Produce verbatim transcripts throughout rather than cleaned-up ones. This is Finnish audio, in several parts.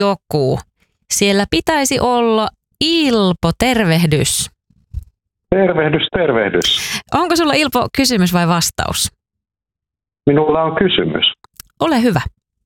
joku. Siellä pitäisi olla Ilpo, tervehdys. Tervehdys, tervehdys. Onko sulla Ilpo kysymys vai vastaus? Minulla on kysymys. Ole hyvä.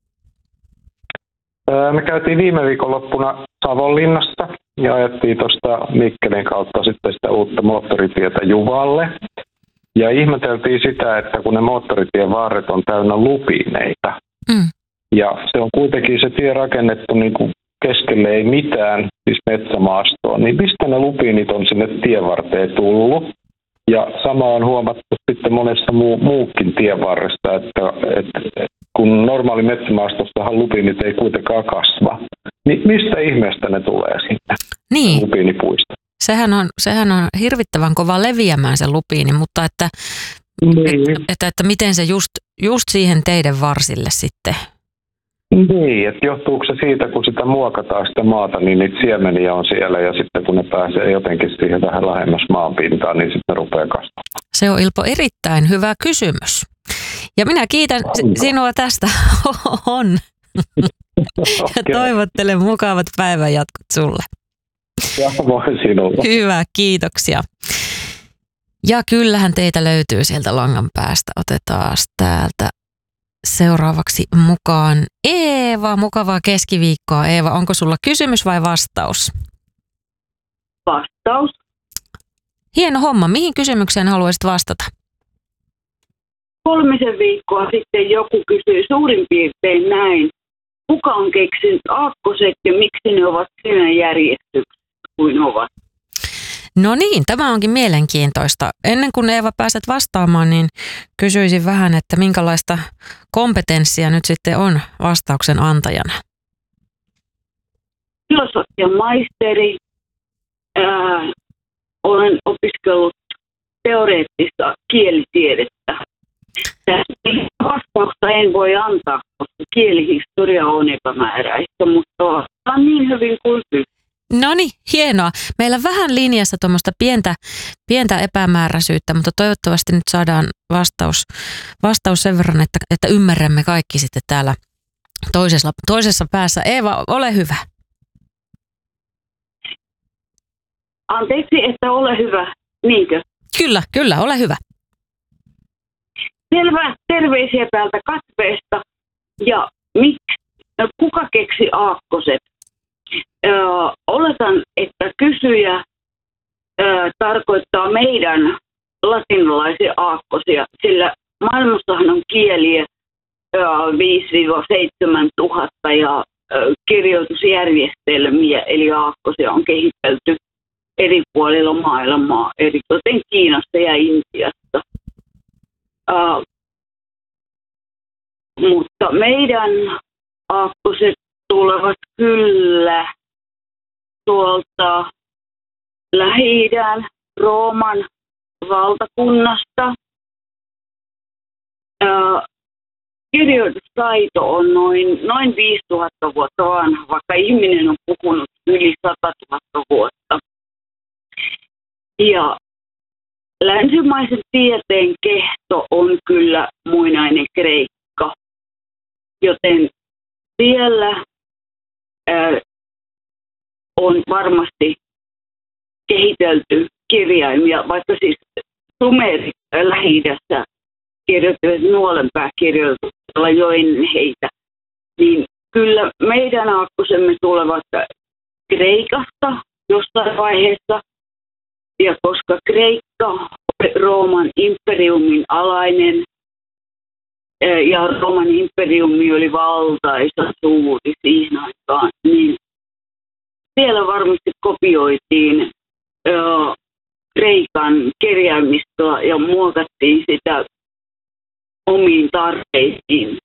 Me käytiin viime viikonloppuna Savonlinnassa ja ajettiin tuosta Mikkelin kautta sitten sitä uutta moottoritietä Juvalle. Ja ihmeteltiin sitä, että kun ne moottoritien varret on täynnä lupineita. Mm. Ja se on kuitenkin se tie rakennettu niin kuin keskelle ei mitään, siis metsämaastoon. Niin mistä ne lupiinit on sinne tienvarteen tullut? Ja sama on huomattu sitten monessa muu, muukin tienvarresta, että, että kun normaali metsämaastossahan lupiinit ei kuitenkaan kasva. Niin mistä ihmeestä ne tulee sinne? Niin. Lupiinipuista. Sehän on, sehän on hirvittävän kova leviämään se lupiini, mutta että, niin. että, että, että miten se just, just siihen teidän varsille sitten? Niin, että johtuuko se siitä, kun sitä muokataan sitä maata, niin niitä siemeniä on siellä ja sitten kun ne pääsee jotenkin siihen vähän lähemmäs maanpintaan, niin sitten ne rupeaa kasvamaan. Se on Ilpo erittäin hyvä kysymys. Ja minä kiitän Onko? sinua tästä. On. Ja toivottelen mukavat päivänjatkot sulle. Ja moi sinulle. Hyvä, kiitoksia. Ja kyllähän teitä löytyy sieltä langan päästä. Otetaan täältä seuraavaksi mukaan Eeva. Mukavaa keskiviikkoa. Eeva, onko sulla kysymys vai vastaus? Vastaus. Hieno homma. Mihin kysymykseen haluaisit vastata? Kolmisen viikkoa sitten joku kysyi suurin piirtein näin. Kuka on keksinyt aakkoset ja miksi ne ovat siinä järjestyksessä kuin ovat? No niin, tämä onkin mielenkiintoista. Ennen kuin Eeva pääset vastaamaan, niin kysyisin vähän, että minkälaista kompetenssia nyt sitten on vastauksen antajana? Filosofian maisteri. Ää, olen opiskellut teoreettista kielitiedettä. Tästä vastausta en voi antaa, koska kielihistoria on epämääräistä, mutta on niin hyvin kuin pystyy. No niin, hienoa. Meillä on vähän linjassa tuommoista pientä, pientä epämääräisyyttä, mutta toivottavasti nyt saadaan vastaus, vastaus sen verran, että, että ymmärrämme kaikki sitten täällä toisessa, toisessa päässä. Eeva, ole hyvä. Anteeksi, että ole hyvä. Niinkö? Kyllä, kyllä, ole hyvä. Selvä, terveisiä täältä katveesta. Ja miksi, kuka keksi aakkoset? Öö, oletan, että kysyjä öö, tarkoittaa meidän latinalaisia aakkosia, sillä maailmassahan on kieliä öö, viisi seitsemän tuhatta ja öö, kirjoitusjärjestelmiä, eli aakkosia on kehitelty eri puolilla maailmaa, eritoten Kiinassa ja Intiassa. Öö, mutta meidän aakkoset tulevat kyllä tuolta Lähi-idän Rooman valtakunnasta. Ää, kirjoitustaito on noin, noin viisituhatta vuotta vanha, vaikka ihminen on puhunut yli sata tuhatta vuotta. Ja länsimaisen tieteen kehto on kyllä muinainen Kreikka, joten siellä ää, on varmasti kehitelty kirjaimia, vaikka siis sumerit Lähi-idässä kirjoittivat nuolenpääkirjoituksella jo ennen heitä, niin kyllä meidän aakkosemme tulevat Kreikasta jossain vaiheessa, ja koska Kreikka oli Rooman imperiumin alainen, ja Rooman imperiumi oli valtaisa suuri siihen aikaan, niin siellä varmasti kopioitiin ö, Kreikan kirjaimistoa ja muokattiin sitä omiin tarpeisiin.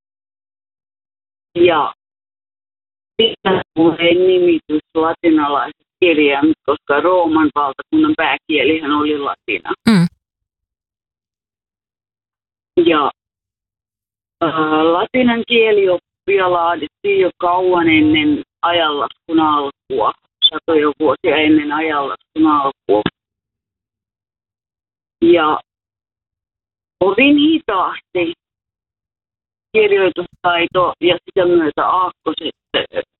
Ja sitä tulee nimitys latinalaiset kirjaimet, koska Rooman valtakunnan pääkielihän oli latina. Mm. Ja ä, latinan kielioppia laadittiin jo kauan ennen ajanlaskun alkua, satoja vuosia ennen ajanlaskun alkua. Ja kovin hitaasti kirjoitustaito ja sitä myötä aakkoset